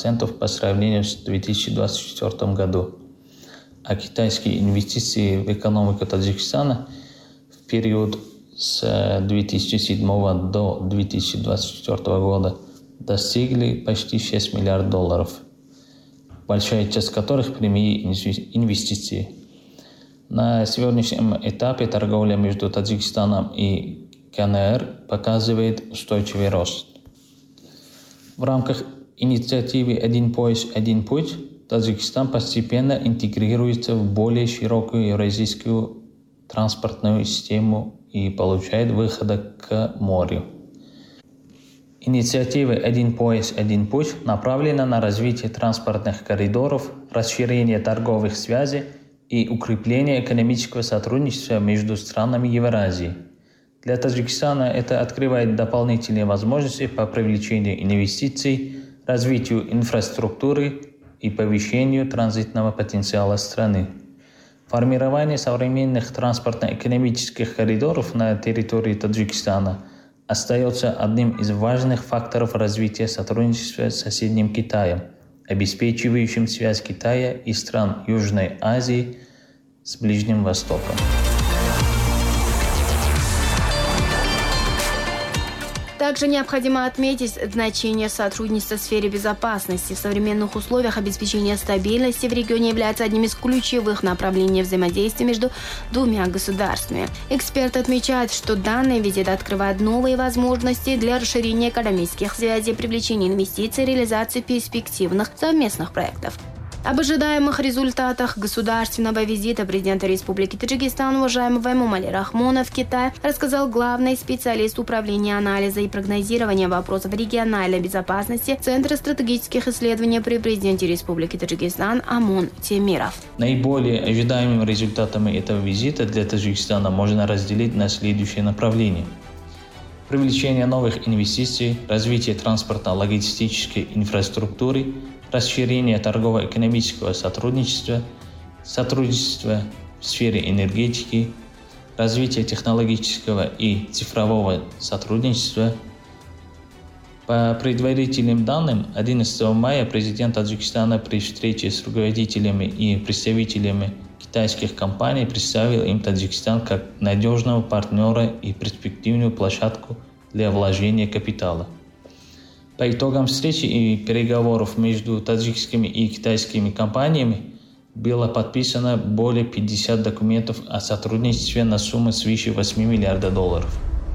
10% по сравнению с 2024 году. А китайские инвестиции в экономику Таджикистана в период с 2007 до 2024 года достигли почти $6 миллиардов, большая часть которых прямые инвестиции. На сегодняшнем этапе торговля между Таджикистаном и КНР показывает устойчивый рост. В рамках инициативы «Один пояс, один путь» Таджикистан постепенно интегрируется в более широкую евразийскую транспортную систему и получает выходы к морю. Инициатива «Один пояс, один путь» направлена на развитие транспортных коридоров, расширение торговых связей и укрепление экономического сотрудничества между странами Евразии. Для Таджикистана это открывает дополнительные возможности по привлечению инвестиций, развитию инфраструктуры и повышению транзитного потенциала страны. Формирование современных транспортно-экономических коридоров на территории Таджикистана остается одним из важных факторов развития сотрудничества с соседним Китаем, обеспечивающим связь Китая и стран Южной Азии с Ближним Востоком. Также необходимо отметить значение сотрудничества в сфере безопасности. В современных условиях обеспечение стабильности в регионе является одним из ключевых направлений взаимодействия между двумя государствами. Эксперты отмечают, что данный визит открывает новые возможности для расширения экономических связей, привлечения инвестиций и реализации перспективных совместных проектов. Об ожидаемых результатах государственного визита президента Республики Таджикистан, уважаемого Эмомали Рахмона, в Китай рассказал главный специалист управления анализа и прогнозирования вопросов региональной безопасности Центра стратегических исследований при президенте Республики Таджикистан Амон Темиров. Наиболее ожидаемыми результатами этого визита для Таджикистана можно разделить на следующие направления. Привлечение новых инвестиций, развитие транспортно-логистической инфраструктуры, расширение торгово-экономического сотрудничества, сотрудничество в сфере энергетики, развитие технологического и цифрового сотрудничества. По предварительным данным, 11 мая президент Таджикистана при встрече с руководителями и представителями китайских компаний представил им Таджикистан как надежного партнера и перспективную площадку для вложения капитала. По итогам встречи и переговоров между таджикскими и китайскими компаниями было подписано более 50 документов о сотрудничестве на сумму свыше $8 миллиардов.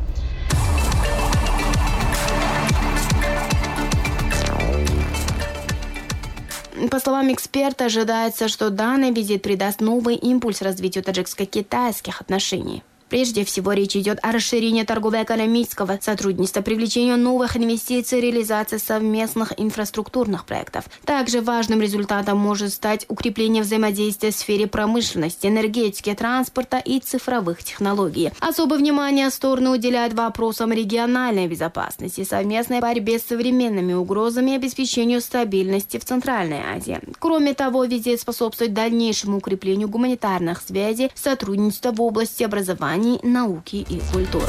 По словам эксперта, ожидается, что данный визит придаст новый импульс развитию таджикско-китайских отношений. Прежде всего, речь идет о расширении торгово-экономического сотрудничества, привлечению новых инвестиций, реализации совместных инфраструктурных проектов. Также важным результатом может стать укрепление взаимодействия в сфере промышленности, энергетики, транспорта и цифровых технологий. Особое внимание стороны уделяют вопросам региональной безопасности, совместной борьбе с современными угрозами и обеспечению стабильности в Центральной Азии. Кроме того, визит способствует дальнейшему укреплению гуманитарных связей, сотрудничества в области образования, науки и культуры.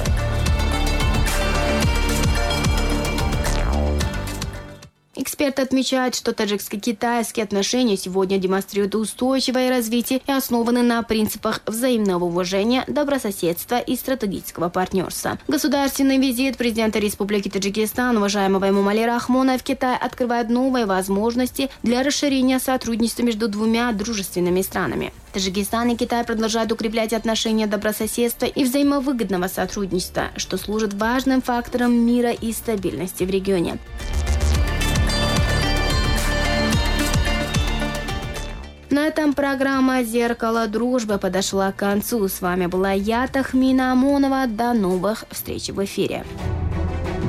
Эксперты отмечают, что таджикско-китайские отношения сегодня демонстрируют устойчивое развитие и основаны на принципах взаимного уважения, добрососедства и стратегического партнерства. Государственный визит президента Республики Таджикистан, уважаемого Эмомали Рахмона, в Китай открывает новые возможности для расширения сотрудничества между двумя дружественными странами. Таджикистан и Китай продолжают укреплять отношения добрососедства и взаимовыгодного сотрудничества, что служит важным фактором мира и стабильности в регионе. На этом программа «Зеркало дружбы» подошла к концу. С вами была я, Тахмина Амонова. До новых встреч в эфире.